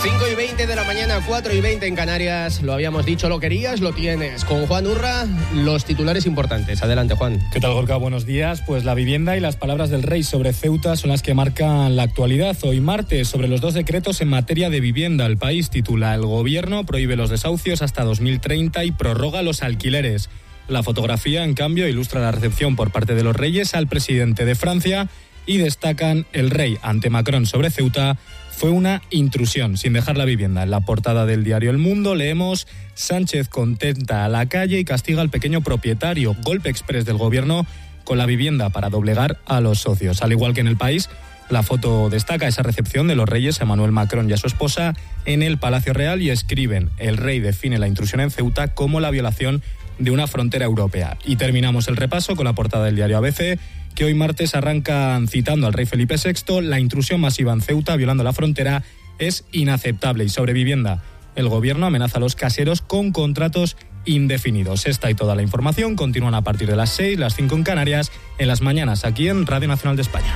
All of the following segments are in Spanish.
5:20 de la mañana, 4:20 en Canarias. Lo habíamos dicho, lo querías, lo tienes. Con Juan Urra, los titulares importantes. Adelante, Juan. ¿Qué tal, Gorka? Buenos días. Pues la vivienda y las palabras del rey sobre Ceuta son las que marcan la actualidad. Hoy martes, sobre los 2 decretos en materia de vivienda. El País titula: el gobierno prohíbe los desahucios hasta 2030 y prorroga los alquileres. La fotografía, en cambio, ilustra la recepción por parte de los reyes al presidente de Francia y destacan: el rey ante Macron sobre Ceuta fue una intrusión, sin dejar la vivienda. En la portada del diario El Mundo leemos: Sánchez contenta a la calle y castiga al pequeño propietario. Golpe exprés del gobierno con la vivienda para doblegar a los socios. Al igual que en El País, la foto destaca esa recepción de los reyes, Emmanuel Macron y a su esposa, en el Palacio Real, y escriben: el rey define la intrusión en Ceuta como la violación de una frontera europea. Y terminamos el repaso con la portada del diario ABC, que hoy martes arrancan citando al rey Felipe VI: la intrusión masiva en Ceuta violando la frontera es inaceptable. Y sobre vivienda, el gobierno amenaza a los caseros con contratos indefinidos. Esta y toda la información continúan a partir de las 6, las 5 en Canarias, en las mañanas, aquí en Radio Nacional de España.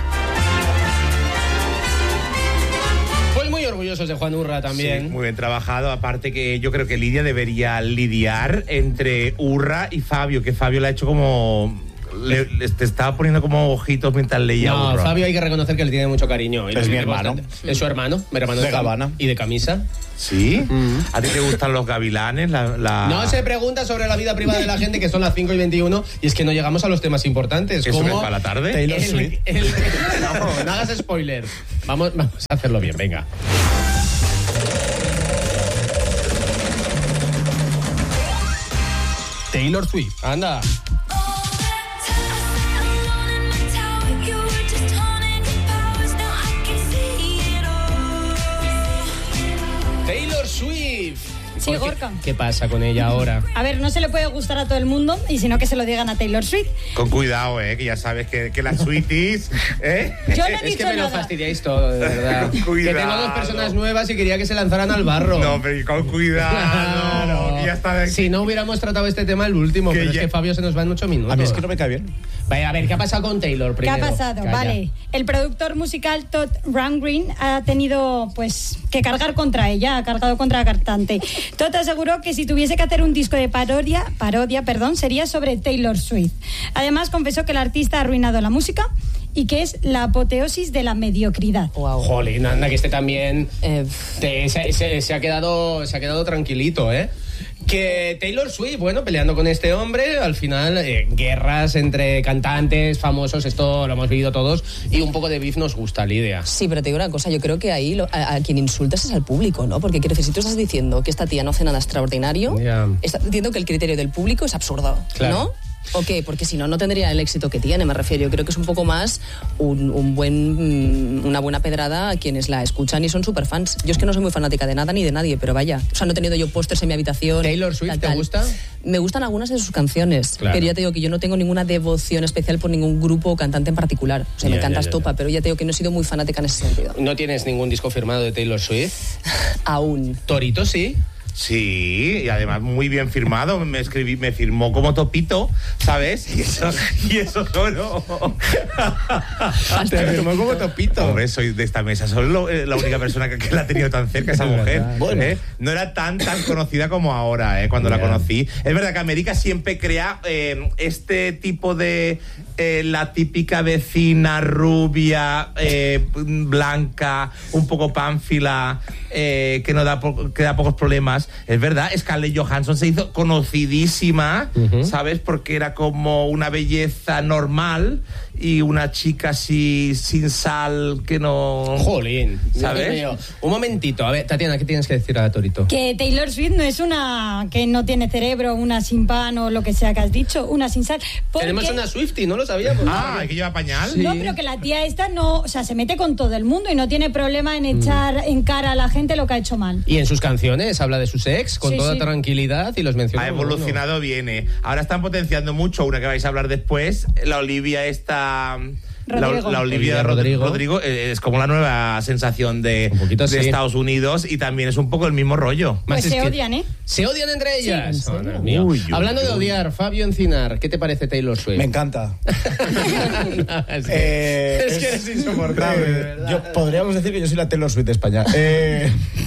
Pues muy orgullosos de Juan Urra también. Sí, muy bien trabajado. Aparte que yo creo que Lidia debería lidiar entre Urra y Fabio, que Fabio le ha hecho como... te estaba poniendo como ojitos mientras leía. No, Urra. Fabio hay que reconocer que le tiene mucho cariño. Es mi hermano. Es su hermano de Gabana. Y de camisa. ¿Sí? ¿A ti te gustan los gavilanes? No se pregunta sobre la vida privada de la gente, que son las 5:21, y es que no llegamos a los temas importantes. ¿Eso como es para la tarde? Taylor Swift. No hagas spoiler. Vamos a hacerlo bien, venga. Taylor Swift. Anda. Taylor Swift. Sí, Gorka. ¿Qué pasa con ella ahora? A ver, no se le puede gustar a todo el mundo, y sino que se lo digan a Taylor Swift. Con cuidado, que ya sabes que las Sweeties, Yo no he Es dicho que me lo nada. fastidiáis todo, de verdad. Con cuidado. Que tengo 2 personas nuevas y quería que se lanzaran al barro. No, pero con cuidado. Claro. Que ya está de... Si no hubiéramos tratado este tema el último, Que pero ya- es que Fabio se nos va en 8 minutos. A mí es que no me cae bien. Vaya, a ver, ¿qué ha pasado con Taylor ¿Qué primero? ha pasado? Calla. Vale. El productor musical Todd Rundgren ha tenido pues que cargar contra ella, ha cargado contra la cantante. Todd aseguró que si tuviese que hacer un disco de parodia, sería sobre Taylor Swift. Además, confesó que el artista ha arruinado la música y que es la apoteosis de la mediocridad. Wow. Jolín, anda, que este también se ha quedado tranquilito, ¿eh? Que Taylor Swift, bueno, peleando con este hombre, al final guerras entre cantantes famosos, esto lo hemos vivido todos, y un poco de beef nos gusta, Lidia. Sí, pero te digo una cosa, yo creo que ahí a quien insultas es al público, ¿no? Porque quiero decir, si tú estás diciendo que esta tía no hace nada extraordinario, estás diciendo que el criterio del público es absurdo, Claro. ¿no? ¿O qué? Porque si no, no tendría el éxito que tiene, me refiero. Yo creo que es un poco más una buena pedrada a quienes la escuchan y son superfans. Yo es que no soy muy fanática de nada ni de nadie, pero vaya. O sea, no he tenido yo pósters en mi habitación. ¿Taylor Swift te gusta? Me gustan algunas de sus canciones, Claro. pero ya te digo que yo no tengo ninguna devoción especial por ningún grupo o cantante en particular. O sea, me encanta Estopa, pero ya te digo que no he sido muy fanática en ese sentido. ¿No tienes ningún disco firmado de Taylor Swift? Aún. ¿Torito sí? Sí, y además muy bien firmado. Me firmó como Topito, ¿sabes? Y eso solo. Te firmó como Topito. Hombre, soy de esta mesa. Soy la única persona que la ha tenido tan cerca, esa mujer. Bueno. No era tan conocida como ahora, cuando la conocí. Es verdad que América siempre crea este tipo de... la típica vecina rubia, blanca, un poco pánfila, que da pocos problemas. Es verdad, Scarlett Johansson se hizo conocidísima, ¿sabes? Porque era como una belleza normal y una chica así sin sal que no... Jolín, ¿sabes? Dios mío. Un momentito, a ver, Tatiana, ¿qué tienes que decir a Torito? Que Taylor Swift no es una que no tiene cerebro, una sin pan o lo que sea que has dicho, una sin sal. Porque... Tenemos una Swiftie, no lo sabíamos. ¿que lleva pañal? No, pero que la tía esta no, o sea, se mete con todo el mundo y no tiene problema en echar en cara a la gente lo que ha hecho mal. Y en sus canciones habla de sus ex con toda tranquilidad y los menciona. Ha evolucionado bien. Ahora están potenciando mucho una que vais a hablar después, la Olivia esta... La Olivia Rodrigo es como la nueva sensación de Estados Unidos y también es un poco el mismo rollo. Pues se odian, ¿eh? ¿Se odian entre ellas? Sí, Dios mío. Hablando de odiar, Fabio Encinar, ¿qué te parece Taylor Swift? Me encanta. Es que eres insoportable, de verdad. Podríamos decir que yo soy la Taylor Swift de España.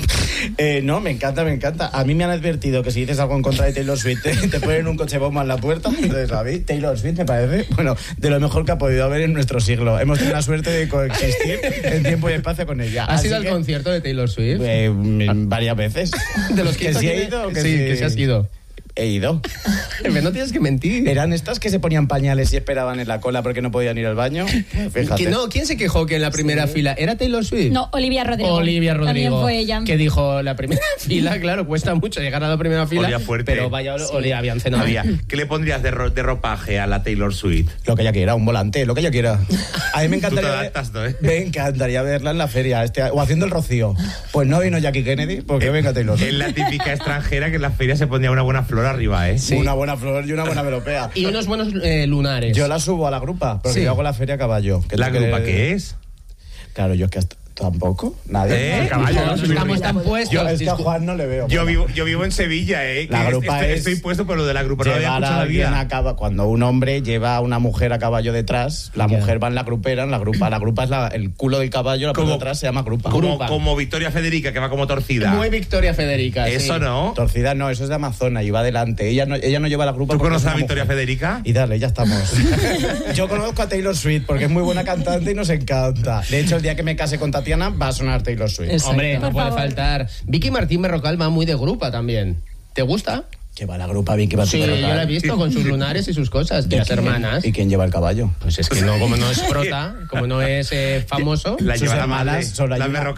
No, me encanta. A mí me han advertido que si dices algo en contra de Taylor Swift te ponen un coche bomba en la puerta. Entonces, a mí Taylor Swift me parece, bueno, de lo mejor que ha podido haber en nuestro siglo. Hemos tenido la suerte de coexistir en tiempo y espacio con ella. ¿Has ido al concierto de Taylor Swift? Varias veces. ¿De los que sí he ido? Que sí, que sí has ido. He ido. Pero no tienes que mentir. ¿Eran estas que se ponían pañales y esperaban en la cola porque no podían ir al baño? Fíjate. ¿Quién se quejó que en la primera fila era Taylor Swift? No, Olivia Rodrigo. También fue ella. Que dijo, la primera fila, claro, cuesta mucho llegar a la primera fila. Olía fuerte. Pero vaya, olía, habían cenado. ¿Qué le pondrías de ropaje a la Taylor Swift? Lo que ella quiera, un volante, lo que ella quiera. A mí me encantaría, Tú te adaptas, ¿no, me encantaría verla en la feria, o haciendo el Rocío. Pues no vino Jackie Kennedy, porque venga Taylor Swift. Es la típica extranjera que en la feria se pondría una buena flor arriba, ¿eh? Sí. Una buena flor y una buena melopea. Y unos buenos lunares. Yo la subo a la grupa, porque yo hago la feria a caballo. ¿La grupa qué es? Claro, yo es que hasta... ¿Tampoco? ¿Nadie? Caballo, estamos tan puestos. Es que a Juan no le veo. Yo vivo en Sevilla, La grupa estoy puesto por lo de la grupa. No llevar a alguien a caballo. Cuando un hombre lleva a una mujer a caballo detrás, la mujer va en la grupera, en la grupa. La grupa es el culo del caballo, la parte de atrás se llama grupa. Como Victoria Federica, que va como torcida. Muy Victoria Federica. Eso sí. No. Torcida no, eso es de Amazona y va adelante. Ella no lleva la grupa. ¿Tú conoces a Victoria Federica? Y dale, ya estamos. Yo conozco a Taylor Swift porque es muy buena cantante y nos encanta. De hecho, el día que me case con Tatiana va a sonar Taylor Swift. Exacto. Hombre, no puede faltar. Vicky Martín Berrocal va muy de grupa también. ¿Te gusta? Que va la grupa Vicky Martín Berrocal. Sí, yo la he visto con sus lunares y sus cosas, de las hermanas. ¿Y quién lleva el caballo? Pues es que no, como no es prota, como no es famoso. La sus lleva hermanas, la Berrocal.